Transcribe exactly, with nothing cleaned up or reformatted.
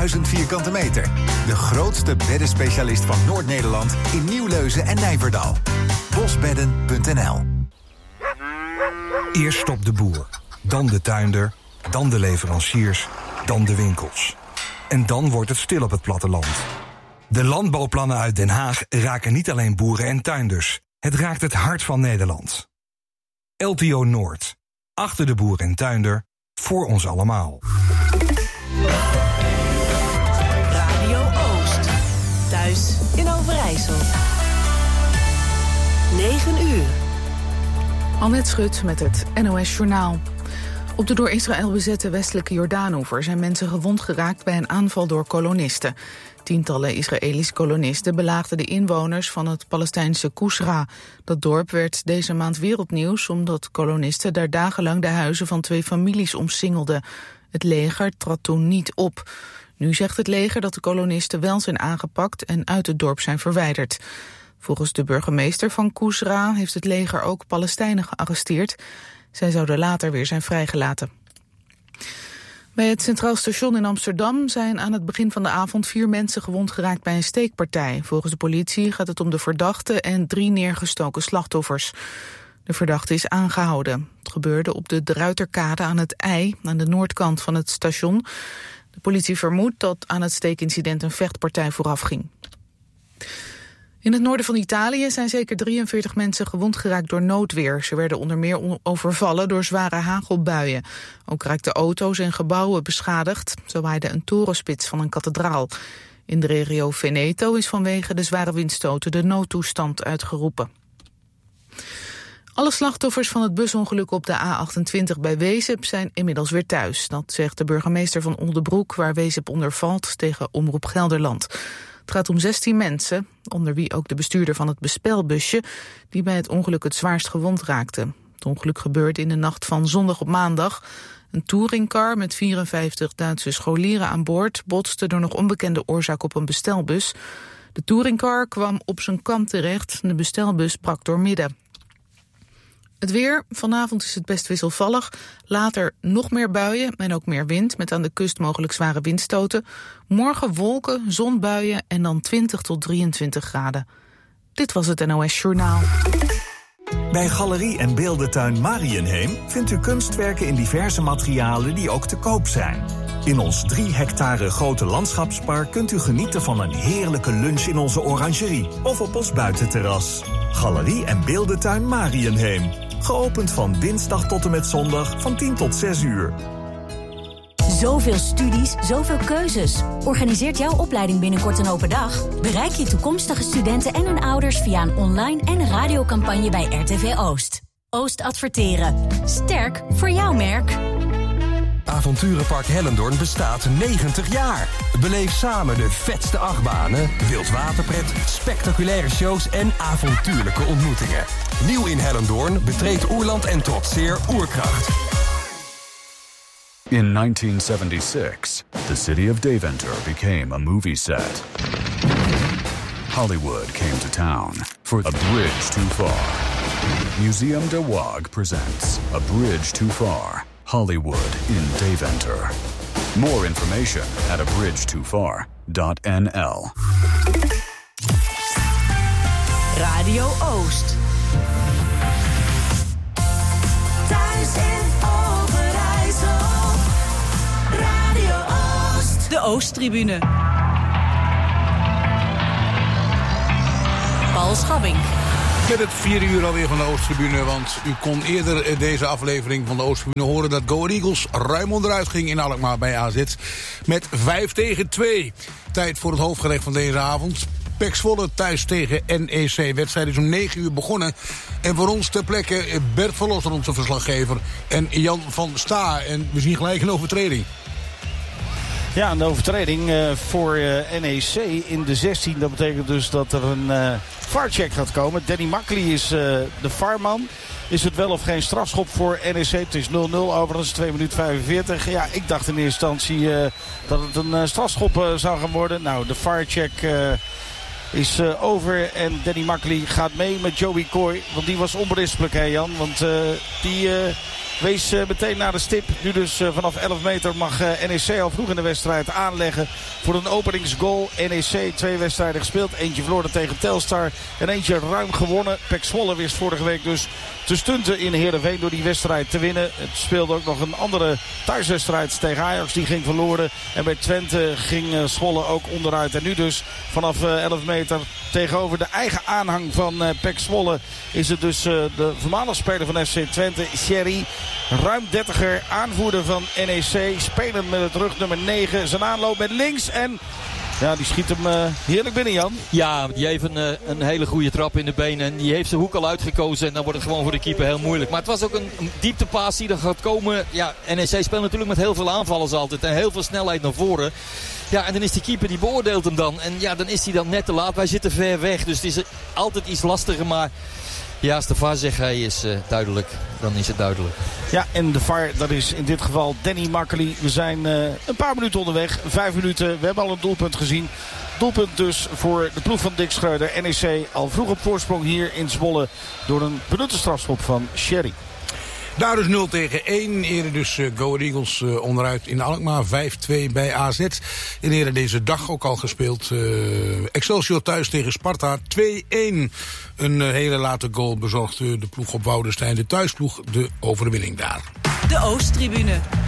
duizend vierkante meter. De grootste beddenspecialist van Noord-Nederland in Nieuwleuzen en Nijverdal. bosbedden punt n l. Eerst stopt de boer, dan de tuinder, dan de leveranciers, dan de winkels. En dan wordt het stil op het platteland. De landbouwplannen uit Den Haag raken niet alleen boeren en tuinders. Het raakt het hart van Nederland. L T O Noord. Achter de boer en tuinder. Voor ons allemaal. Radio Oost. Thuis in Overijssel. negen uur. Annette Schut met het N O S Journaal. Op de door Israël bezette westelijke Jordaanoever zijn mensen gewond geraakt bij een aanval door kolonisten. Tientallen Israëlische kolonisten belaagden de inwoners van het Palestijnse Kusra. Dat dorp werd deze maand wereldnieuws omdat kolonisten daar dagenlang de huizen van twee families omsingelden. Het leger trad toen niet op. Nu zegt het leger dat de kolonisten wel zijn aangepakt en uit het dorp zijn verwijderd. Volgens de burgemeester van Kusra heeft het leger ook Palestijnen gearresteerd. Zij zouden later weer zijn vrijgelaten. Bij het Centraal Station in Amsterdam zijn aan het begin van de avond vier mensen gewond geraakt bij een steekpartij. Volgens de politie gaat het om de verdachte en drie neergestoken slachtoffers. De verdachte is aangehouden. Het gebeurde op de De Ruiterkade aan het IJ, aan de noordkant van het station. De politie vermoedt dat aan het steekincident een vechtpartij vooraf ging. In het noorden van Italië zijn zeker drieënveertig mensen gewond geraakt door noodweer. Ze werden onder meer overvallen door zware hagelbuien. Ook raakten auto's en gebouwen beschadigd. Zo waaide een torenspits van een kathedraal. In de regio Veneto is vanwege de zware windstoten de noodtoestand uitgeroepen. Alle slachtoffers van het busongeluk op de A achtentwintig bij Wezep zijn inmiddels weer thuis. Dat zegt de burgemeester van Oldebroek, waar Wezep onder valt, tegen Omroep Gelderland. Het gaat om zestien mensen, onder wie ook de bestuurder van het bespelbusje, die bij het ongeluk het zwaarst gewond raakte. Het ongeluk gebeurde in de nacht van zondag op maandag. Een touringcar met vierenvijftig Duitse scholieren aan boord botste door nog onbekende oorzaak op een bestelbus. De touringcar kwam op zijn kant terecht en de bestelbus brak doormidden. Het weer, vanavond is het best wisselvallig. Later nog meer buien en ook meer wind, met aan de kust mogelijk zware windstoten. Morgen wolken, zonbuien en dan twintig tot drieëntwintig graden. Dit was het N O S Journaal. Bij Galerie en Beeldentuin Mariënheem vindt u kunstwerken in diverse materialen die ook te koop zijn. In ons drie hectare grote landschapspark kunt u genieten van een heerlijke lunch in onze orangerie of op ons buitenterras. Galerie en Beeldentuin Mariënheem. Geopend van dinsdag tot en met zondag van tien tot zes uur. Zoveel studies, zoveel keuzes. Organiseert jouw opleiding binnenkort een open dag? Bereik je toekomstige studenten en hun ouders via een online en radiocampagne bij R T V Oost. Oost Adverteren. Sterk voor jouw merk. Avonturenpark Hellendoorn bestaat negentig jaar. Beleef samen de vetste achtbanen, wildwaterpret, spectaculaire shows en avontuurlijke ontmoetingen. Nieuw in Hellendoorn, betreed Oerland en trotseer Oerkracht. In nineteen seventy-six, the city of Deventer became a movie set. Hollywood came to town for A Bridge Too Far. Museum de Waag presents A Bridge Too Far, Hollywood in Deventer. More information at a bridge too far dot n l. Radio Oost. Thuis in Overijssel. Radio Oost. De Oosttribune. Paul Schabbing. Met het vierde uur alweer van de Oosttribune, want u kon eerder deze aflevering van de Oosttribune horen dat Go Eagles ruim onderuit ging in Alkmaar bij A Z met vijf tegen twee. Tijd voor het hoofdgerecht van deze avond. P E C Zwolle thuis tegen N E C. Wedstrijd is om negen uur begonnen. En voor ons ter plekke Bert Verlosser, onze verslaggever, en Jan van Sta. En we zien gelijk een overtreding. Ja, een overtreding uh, voor uh, N E C in de zestien. Dat betekent dus dat er een uh, V A R-check gaat komen. Danny Makkely is uh, de V A R-man. Is het wel of geen strafschop voor N E C? Het is nul nul overigens, twee minuten vijfenveertig. Ja, ik dacht in eerste instantie uh, dat het een uh, strafschop uh, zou gaan worden. Nou, de V A R-check uh, is uh, over en Danny Makkely gaat mee met Joey Coy. Want die was onberispelijk, hè Jan? Want uh, die... Uh, wees uh, meteen naar de stip. Nu dus uh, vanaf elf meter mag uh, N E C al vroeg in de wedstrijd aanleggen voor een openingsgoal. N E C twee wedstrijden gespeeld. Eentje verloren tegen Telstar en eentje ruim gewonnen. Pek Zwolle wist vorige week dus te stunten in Heerenveen door die wedstrijd te winnen. Het speelde ook nog een andere thuiswedstrijd tegen Ajax. Die ging verloren. En bij Twente ging uh, Zwolle ook onderuit. En nu dus vanaf uh, elf meter tegenover de eigen aanhang van uh, Pek Zwolle is het dus uh, de voormalige speler van F C Twente, Sherry. Ruim dertiger, aanvoerder van N E C. Spelend met het rug nummer negen. Zijn aanloop met links en ja, die schiet hem uh, heerlijk binnen, Jan. Ja, die heeft een, uh, een hele goede trap in de benen. En die heeft zijn hoek al uitgekozen. En dan wordt het gewoon voor de keeper heel moeilijk. Maar het was ook een, een dieptepaas die er gaat komen. Ja, N E C speelt natuurlijk met heel veel aanvallers altijd. En heel veel snelheid naar voren. Ja, en dan is die keeper die beoordeelt hem dan. En ja, dan is hij dan net te laat. Wij zitten ver weg. Dus het is altijd iets lastiger. Maar ja, als de V A R zegt hij is uh, duidelijk, dan is het duidelijk. Ja, en de V A R, dat is in dit geval Danny Makkely. We zijn uh, een paar minuten onderweg. Vijf minuten. We hebben al een doelpunt gezien. Doelpunt dus voor de ploeg van Dick Schreuder. N E C al vroeg op voorsprong hier in Zwolle door een benutte strafschop van Sherry. Daar dus nul tegen één. Eerder dus uh, Go Eagles uh, onderuit in Alkmaar. vijf twee bij A Z. En eerder deze dag ook al gespeeld. Uh, Excelsior thuis tegen Sparta. twee één. Een uh, hele late goal bezorgde de ploeg op Woudenstein. De thuisploeg de overwinning daar. De Oosttribune.